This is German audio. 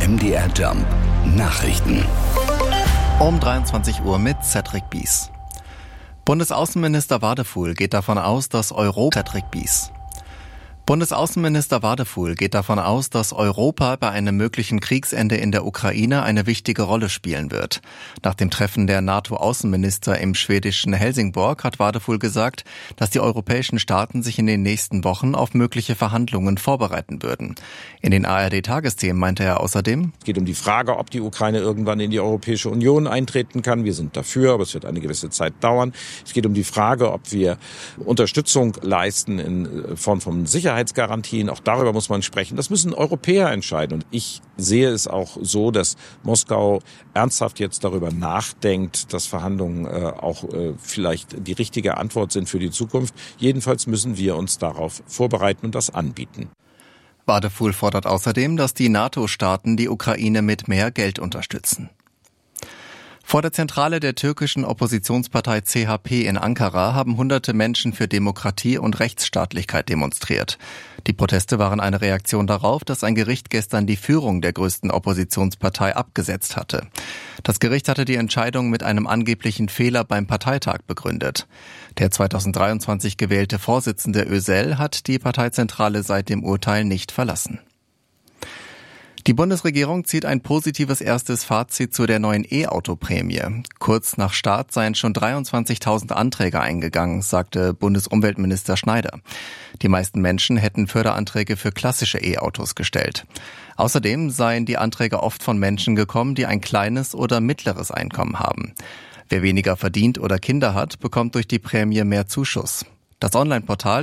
MDR Jump Nachrichten. Um 23 Uhr mit Cedric Bies. Bundesaußenminister Wadefuhl geht davon aus, dass Europa bei einem möglichen Kriegsende in der Ukraine eine wichtige Rolle spielen wird. Nach dem Treffen der NATO-Außenminister im schwedischen Helsingborg hat Wadefuhl gesagt, dass die europäischen Staaten sich in den nächsten Wochen auf mögliche Verhandlungen vorbereiten würden. In den ARD-Tagesthemen meinte er außerdem: Es geht um die Frage, ob die Ukraine irgendwann in die Europäische Union eintreten kann. Wir sind dafür, aber es wird eine gewisse Zeit dauern. Es geht um die Frage, ob wir Unterstützung leisten in Form von Sicherheitsgarantien. Auch darüber muss man sprechen. Das müssen Europäer entscheiden. Und ich sehe es auch so, dass Moskau ernsthaft jetzt darüber nachdenkt, dass Verhandlungen vielleicht die richtige Antwort sind für die Zukunft. Jedenfalls müssen wir uns darauf vorbereiten und das anbieten. Wadefuhl fordert außerdem, dass die NATO-Staaten die Ukraine mit mehr Geld unterstützen. Vor der Zentrale der türkischen Oppositionspartei CHP in Ankara haben hunderte Menschen für Demokratie und Rechtsstaatlichkeit demonstriert. Die Proteste waren eine Reaktion darauf, dass ein Gericht gestern die Führung der größten Oppositionspartei abgesetzt hatte. Das Gericht hatte die Entscheidung mit einem angeblichen Fehler beim Parteitag begründet. Der 2023 gewählte Vorsitzende Özel hat die Parteizentrale seit dem Urteil nicht verlassen. Die Bundesregierung zieht ein positives erstes Fazit zu der neuen E-Auto-Prämie. Kurz nach Start seien schon 23.000 Anträge eingegangen, sagte Bundesumweltminister Schneider. Die meisten Menschen hätten Förderanträge für klassische E-Autos gestellt. Außerdem seien die Anträge oft von Menschen gekommen, die ein kleines oder mittleres Einkommen haben. Wer weniger verdient oder Kinder hat, bekommt durch die Prämie mehr Zuschuss. Das Online-Portal